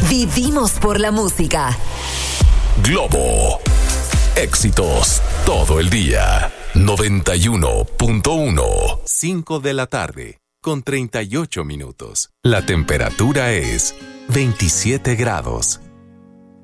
Vivimos por la música. Globo. Éxitos todo el día. 91.1. 5 de la tarde, con 38 minutos. La temperatura es 27 grados.